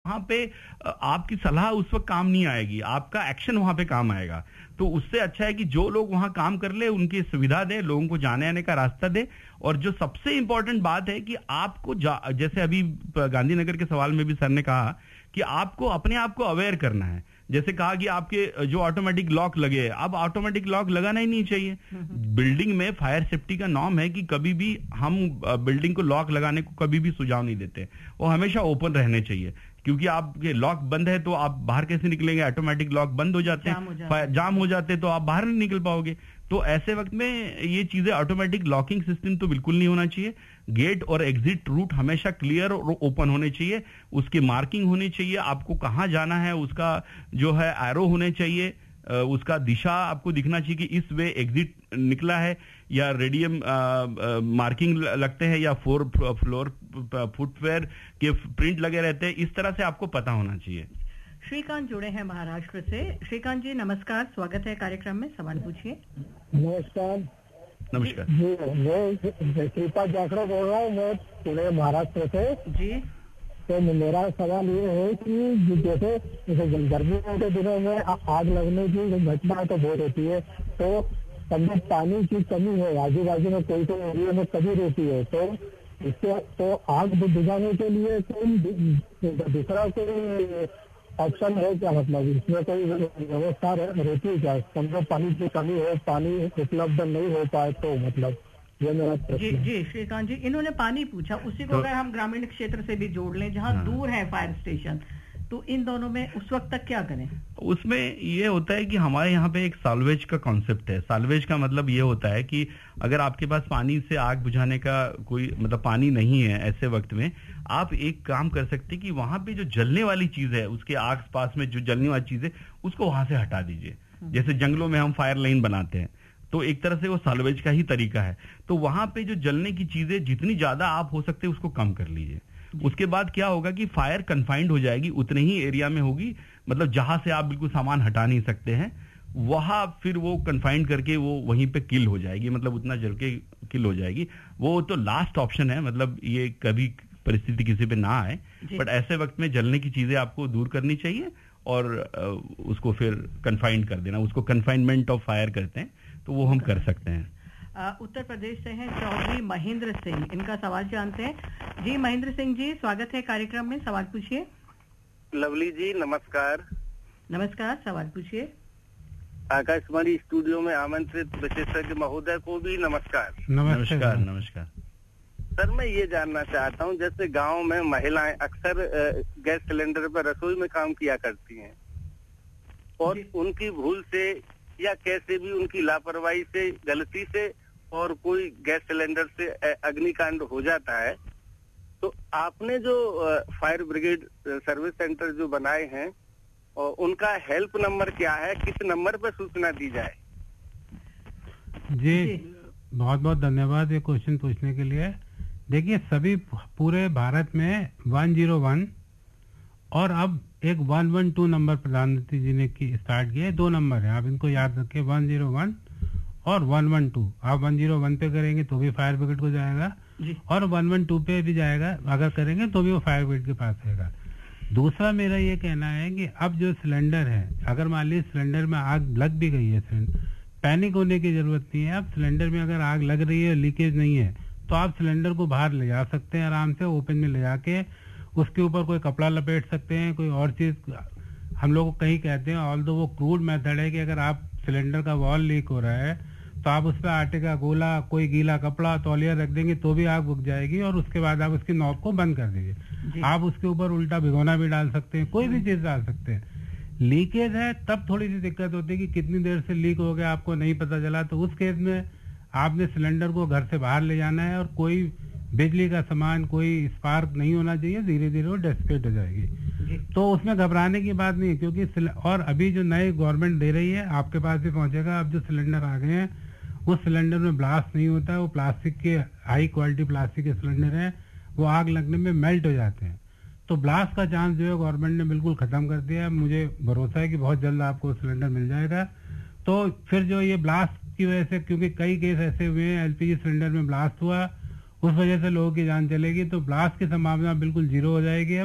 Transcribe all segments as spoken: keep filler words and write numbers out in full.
वहां पे आपकी सलाह उस वक्त काम नहीं आएगी, आपका एक्शन वहां पे काम आएगा। तो उससे अच्छा है कि जो लोग वहां काम कर ले उनकी सुविधा दे, लोगों को जाने आने का रास्ता दे। और जो सबसे इंपॉर्टेंट बात है कि आपको जैसे अभी गांधीनगर के सवाल में भी सर ने कहा कि आपको अपने आप को अवेयर करना है। जैसे कहा कि आपके जो ऑटोमेटिक लॉक लगे, अब ऑटोमेटिक लॉक लगाना ही नहीं चाहिए। बिल्डिंग में फायर सेफ्टी का नॉर्म है कि कभी भी हम बिल्डिंग को लॉक लगाने को कभी भी सुझाव नहीं देते, वो हमेशा ओपन रहने चाहिए। क्योंकि आपके लॉक बंद है तो आप बाहर कैसे निकलेंगे? ऑटोमेटिक लॉक बंद हो जाते हैं, जाम हो जाते हैं तो आप बाहर नहीं निकल पाओगे। तो ऐसे वक्त में ये चीजें, ऑटोमेटिक लॉकिंग सिस्टम तो बिल्कुल नहीं होना चाहिए। गेट और एग्जिट रूट हमेशा क्लियर और ओपन होने चाहिए, उसकी मार्किंग होनी चाहिए, आपको कहां जाना है उसका जो है एरो होने चाहिए, उसका दिशा आपको दिखना चाहिए कि इस वे एग्जिट निकला है या रेडियम मार्किंग लगते हैं या फोर फ्लोर फुटवेयर के प्रिंट लगे रहते हैं, इस तरह से आपको पता होना चाहिए। श्रीकांत जुड़े हैं महाराष्ट्र से। श्रीकांत जी नमस्कार, स्वागत है कार्यक्रम में, सवाल पूछिए। नमस्कार। नमस्कार जी, मैं श्रीपाद जाखड़ा बोल रहा हूँ, मैं पुणे महाराष्ट्र से जी। तो मेरा सवाल ये है कि जैसे जैसे गर्मियों के दिनों में आग लगने की घटना तो बहुत होती है, तो कभी पानी की कमी है, आजू बाजू में कोई कोई एरिया में कमी रहती है, तो इससे तो आग बुझाने के लिए कोई दूसरा कोई ऑप्शन है क्या? मतलब इसमें कोई व्यवस्था रहती है क्या? समझो पानी की कमी है, पानी उपलब्ध नहीं हो पाए तो मतलब ये मेरा जी जी श्रीकांत जी, इन्होंने पानी पूछा, उसी को अगर हम ग्रामीण क्षेत्र से भी जोड़ लें जहां दूर है फायर स्टेशन, तो इन दोनों में उस वक्त तक क्या करें? उसमें ये होता है कि हमारे यहाँ पे एक साल्वेज का कॉन्सेप्ट है। साल्वेज का मतलब ये होता है कि अगर आपके पास पानी से आग बुझाने का कोई मतलब पानी नहीं है, ऐसे वक्त में आप एक काम कर सकते हैं कि वहां पे जो जलने वाली चीज है, उसके आस पास में जो जलने वाली चीज है उसको वहां से हटा दीजिए। जैसे जंगलों में हम फायर लाइन बनाते हैं, तो एक तरह से वो साल्वेज का ही तरीका है। तो वहां पे जो जलने की चीजें जितनी ज्यादा आप हो सकते हैं उसको कम कर लीजिए। उसके बाद क्या होगा कि फायर कन्फाइंड हो जाएगी, उतने ही एरिया में होगी, मतलब जहां से आप बिल्कुल सामान हटा नहीं सकते हैं वहां फिर वो कन्फाइंड करके वो वहीं पे किल हो जाएगी, मतलब उतना जल के किल हो जाएगी। वो तो लास्ट ऑप्शन है, मतलब ये कभी परिस्थिति किसी पे ना आए, बट ऐसे वक्त में जलने की चीजें आपको दूर करनी चाहिए और उसको फिर कन्फाइंड कर देना, उसको कन्फाइनमेंट ऑफ फायर कहते हैं, तो वो हम कर सकते हैं। आ, उत्तर प्रदेश से हैं चौधरी महेंद्र सिंह, इनका सवाल जानते हैं। जी महेंद्र सिंह जी, स्वागत है कार्यक्रम में, सवाल पूछिए। लवली जी नमस्कार। नमस्कार, सवाल पूछिए। आकाशवाणी स्टूडियो में आमंत्रित विशेषज्ञ महोदय को भी नमस्कार। नमस्कार। नमस्कार सर, मैं ये जानना चाहता हूँ, जैसे गांव में महिलाएं अक्सर गैस सिलेंडर पर रसोई में काम किया करती हैं और उनकी भूल से या कैसे भी उनकी लापरवाही से, गलती से और कोई गैस सिलेंडर से अग्निकांड हो जाता है, तो आपने जो फायर ब्रिगेड सर्विस सेंटर जो बनाए हैं और उनका हेल्प नंबर क्या है, किस नंबर पर सूचना दी जाए? जी बहुत बहुत धन्यवाद ये क्वेश्चन पूछने के लिए। देखिए, सभी पूरे भारत में एक सौ एक और अब एक एक सौ बारह नंबर प्रधानमंत्री जी ने की स्टार्ट किया है। दो नंबर है, आप इनको याद रखें, एक सौ एक और एक सौ बारह। आप एक सौ एक पे करेंगे तो भी फायर ब्रिगेड को जाएगा और एक सौ बारह पे भी जाएगा, अगर करेंगे तो भी वो फायर ब्रिगेड के पास आएगा। दूसरा मेरा ये कहना है कि अब जो सिलेंडर है, अगर मान लीजिए सिलेंडर में आग लग भी गई है, पैनिक होने की जरूरत नहीं है। अब सिलेंडर में अगर आग लग रही है, लीकेज नहीं है, तो आप सिलेंडर को बाहर ले जा सकते हैं, आराम से ओपन में ले जाके उसके ऊपर कोई कपड़ा लपेट सकते हैं, कोई और चीज। हम लोग कहीं कहते हैं, ऑल दो वो क्रूड मेथड है कि अगर आप सिलेंडर का वॉल लीक हो रहा है तो आप उस पर आटे का गोला, कोई गीला कपड़ा, तौलिया रख देंगे तो भी आग बुझ जाएगी और उसके बाद आप उसकी नॉब को बंद कर दीजिए। आप उसके ऊपर उल्टा भिगोना भी डाल सकते हैं, कोई भी चीज डाल सकते हैं। लीकेज है तब थोड़ी सी दिक्कत होती है कि कितनी देर से लीक हो गया आपको नहीं पता चला, तो उस केस में आपने सिलेंडर को घर से बाहर ले जाना है और कोई बिजली का सामान, कोई स्पार्क नहीं होना चाहिए, धीरे धीरे वो डेस्पेट हो जाएगी। तो उसमें घबराने की बात नहीं है, क्योंकि और अभी जो नए गवर्नमेंट दे रही है आपके पास भी पहुंचेगा। अब जो सिलेंडर आ गए हैं उस सिलेंडर में ब्लास्ट नहीं होता है, वो प्लास्टिक के, हाई क्वालिटी प्लास्टिक के सिलेंडर हैं, वो आग लगने में मेल्ट हो जाते हैं। तो ब्लास्ट का चांस जो है गवर्नमेंट ने बिल्कुल खत्म कर दिया है। मुझे भरोसा है कि बहुत जल्द आपको सिलेंडर मिल जाएगा। तो फिर जो ये ब्लास्ट की वजह से, क्योंकि कई केस ऐसे हुए हैं एलपीजी सिलेंडर में ब्लास्ट हुआ, उस वजह से लोगों की जान चलेगी, तो ब्लास्ट की संभावना बिल्कुल जीरो हो जाएगी अब।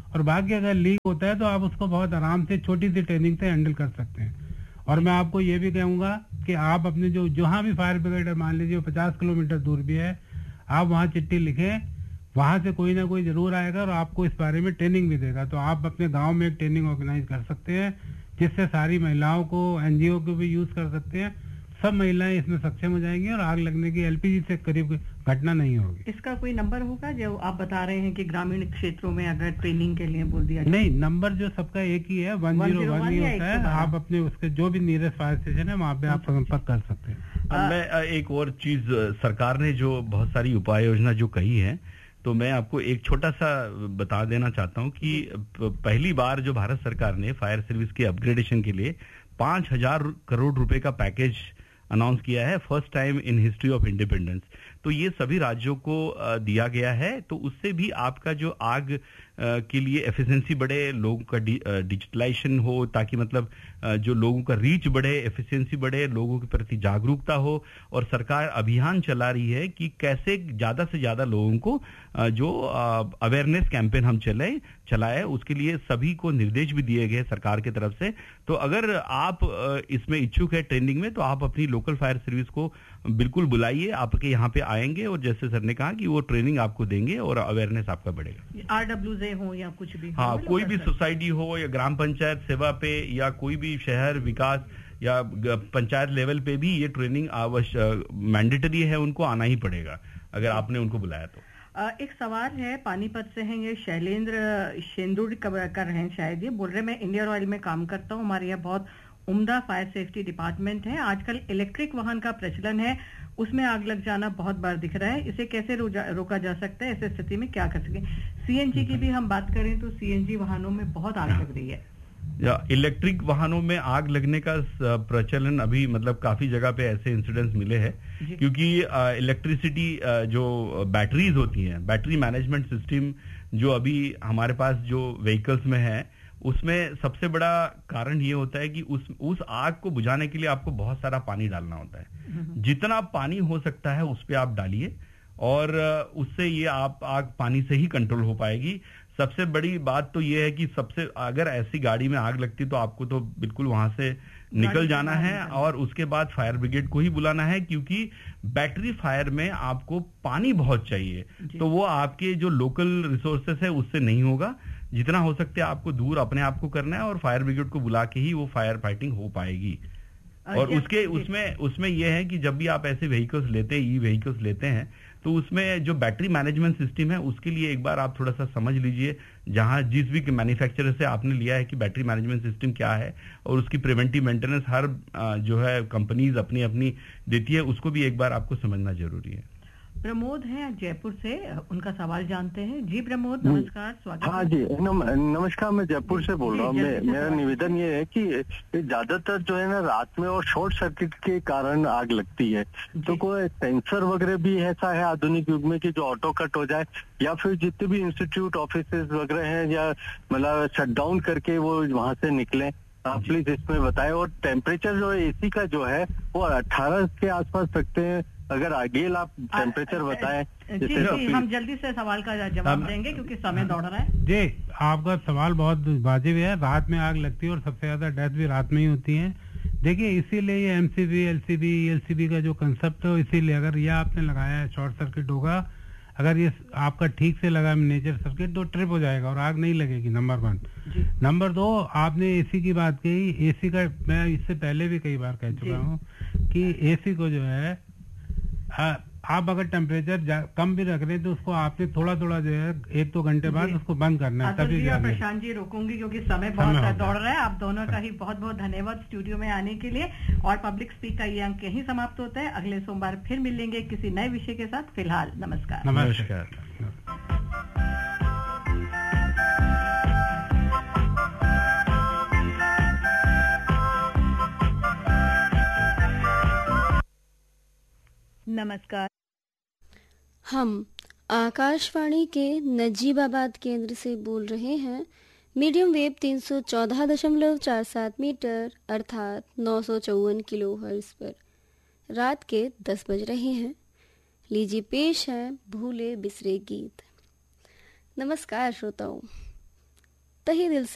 और बाकी अगर लीक होता है तो आप उसको बहुत आराम से छोटी सी ट्रेनिंग से हैंडल कर सकते हैं। और मैं आपको ये भी कहूंगा कि आप अपने जो जहां भी फायर ब्रिगेड मान लीजिए पचास किलोमीटर दूर भी है, आप वहां चिट्ठी लिखें, वहां से कोई ना कोई जरूर आएगा और आपको इस बारे में ट्रेनिंग भी देगा। तो आप अपने गांव में एक ट्रेनिंग ऑर्गेनाइज कर सकते हैं जिससे सारी महिलाओं को, एनजीओ को भी यूज कर सकते हैं। सब महिलाएं इसमें सक्षम हो जाएंगी और आग लगने की एलपीजी से करीब घटना नहीं होगी। इसका कोई नंबर होगा जो आप बता रहे हैं कि ग्रामीण क्षेत्रों में अगर ट्रेनिंग के लिए बोल दिया? नहीं, नंबर जो सबका एक ही है, वन जीरो वन ही होता है। आप अपने उसके जो भी नियरेस्ट फायर स्टेशन है वहाँ पे आप संपर्क कर सकते हैं। मैं एक और चीज, सरकार ने जो बहुत सारी उपाय योजना जो कही है, तो मैं आपको एक छोटा सा बता देना चाहता हूँ कि पहली बार जो भारत सरकार ने फायर सर्विस के अपग्रेडेशन के लिए पांच हजार करोड़ रुपए का पैकेज अनाउंस किया है, first time in history of independence. तो ये सभी राज्यों को दिया गया है। तो उससे भी आपका जो आग के लिए एफिशिएंसी बढ़े, लोगों का डिजिटलाइजेशन हो, ताकि मतलब जो लोगों का रीच बढ़े, एफिशिएंसी बढ़े, लोगों के प्रति जागरूकता हो। और सरकार अभियान चला रही है कि कैसे ज्यादा से ज्यादा लोगों को जो अवेयरनेस कैंपेन हम चले चलाए, उसके लिए सभी को निर्देश भी दिए गए सरकार की तरफ से। तो अगर आप इसमें इच्छुक है ट्रेनिंग में, तो आप अपनी लोकल फायर सर्विस को बिल्कुल बुलाइए, आपके यहाँ पे आएंगे और जैसे सर ने कहा कि वो ट्रेनिंग आपको देंगे और अवेयरनेस आपका बढ़ेगा। आरडब्ल्यूजे हो या कुछ भी, हाँ, कोई भी सोसाइटी हो या ग्राम पंचायत सेवा पे या कोई भी शहर विकास या पंचायत लेवल पे भी ये ट्रेनिंग आवश्यक मैंडेटरी है, उनको आना ही पड़ेगा अगर आपने उनको बुलाया तो। एक सवाल है, पानीपत से हैं ये शैलेंद्र शेंदुड़ कर रहे हैं शायद, ये बोल रहे मैं इंडियन ऑयल में काम करता हूँ, हमारे यहाँ बहुत उम्दा फायर सेफ्टी डिपार्टमेंट है, आजकल इलेक्ट्रिक वाहन का प्रचलन है, उसमें आग लग जाना बहुत बार दिख रहा है, इसे कैसे रोका जा सकता है, ऐसे स्थिति में क्या कर सकें? सीएनजी की भी हम बात करें तो सीएनजी वाहनों में बहुत आग लग रही है। या इलेक्ट्रिक वाहनों में आग लगने का प्रचलन अभी मतलब काफी जगह पे ऐसे इंसिडेंट्स मिले हैं, क्योंकि इलेक्ट्रिसिटी जो बैटरीज होती हैं, बैटरी मैनेजमेंट सिस्टम जो अभी हमारे पास जो व्हीकल्स में है, उसमें सबसे बड़ा कारण ये होता है कि उस उस आग को बुझाने के लिए आपको बहुत सारा पानी डालना होता है। जितना पानी हो सकता है उस पे आप डालिए और उससे ये आप आग पानी से ही कंट्रोल हो पाएगी। सबसे बड़ी बात तो ये है कि सबसे अगर ऐसी गाड़ी में आग लगती तो आपको तो बिल्कुल वहां से निकल जाना है और उसके बाद फायर ब्रिगेड को ही बुलाना है, क्योंकि बैटरी फायर में आपको पानी बहुत चाहिए, तो वो आपके जो लोकल रिसोर्सेस है उससे नहीं होगा। जितना हो सकता है आपको दूर अपने आप को करना है और फायर ब्रिगेड को बुला के ही वो फायर फाइटिंग हो पाएगी। और उसके उसमें उसमें यह है कि जब भी आप ऐसे व्हीकल्स लेते हैं, ई व्हीकल्स लेते हैं, तो उसमें जो बैटरी मैनेजमेंट सिस्टम है उसके लिए एक बार आप थोड़ा सा समझ लीजिए, जहां जिस भी मैन्युफैक्चरर से आपने लिया है कि बैटरी मैनेजमेंट सिस्टम क्या है और उसकी प्रिवेंटिव मेंटेनेंस हर जो है कंपनीज अपनी अपनी देती है, उसको भी एक बार आपको समझना जरूरी है। प्रमोद हैं जयपुर से, उनका सवाल जानते हैं। जी प्रमोद, नमस्कार, स्वागत। हाँ जी, नम, नमस्कार, मैं जयपुर से बोल रहा हूँ। मेरा निवेदन ये है कि ज्यादातर जो है ना रात में और शॉर्ट सर्किट के कारण आग लगती है, तो कोई सेंसर वगैरह भी ऐसा है आधुनिक युग में कि जो ऑटो कट हो जाए, या फिर जितने भी इंस्टीट्यूट ऑफिस वगैरह हैं या मतलब शट डाउन करके वो वहां से निकले, आप प्लीज इसमें बताएं। और टेम्परेचर जो है एसी का जो है वो अठारह के आसपास रखते हैं, अगर आगे आप टेम्परेचर बताएं। जी जी, हम जल्दी से सवाल का जवाब देंगे क्योंकि समय दौड़ रहा है। जी, आपका सवाल बहुत वाजिब है। रात में आग लगती है और सबसे ज्यादा डेथ भी रात में ही होती है। देखिए, इसीलिए ये एमसीबी, एलसीबी, एलसीबी का जो कंसेप्ट है, इसीलिए अगर ये आपने लगाया है शॉर्ट सर्किट होगा, अगर ये आपका ठीक से लगा नेचर सर्किट तो ट्रिप हो जाएगा और आग नहीं लगेगी, नंबर वन। नंबर दो, आपने एसी की बात कही, एसी का मैं इससे पहले भी कई बार कह चुका हूँ कि एसी को जो है आ, आप अगर टेम्परेचर कम भी रख रहे हैं तो उसको आपने थोड़ा थोड़ा जो है एक दो घंटे बाद उसको बंद करना है, तभी प्रशांत जी रोकूंगी क्योंकि समय बहुत दौड़ रहा है। आप दोनों का ही बहुत बहुत धन्यवाद स्टूडियो में आने के लिए। और पब्लिक स्पीक का ये अंक यहीं समाप्त होता है। अगले सोमवार फिर मिलेंगे किसी नए विषय के साथ। फिलहाल नमस्कार। नमस्कार। नमस्कार, हम आकाशवाणी के नजीबाबाद केंद्र से बोल रहे हैं। मीडियम वेव तीन सौ चौदह दशमलव चार सात मीटर अर्थात नौ सौ चौवन किलो हर्ट्ज पर रात के दस बज रहे हैं। लीजिए पेश है भूले बिसरे गीत। नमस्कार श्रोताओं, तहे दिल से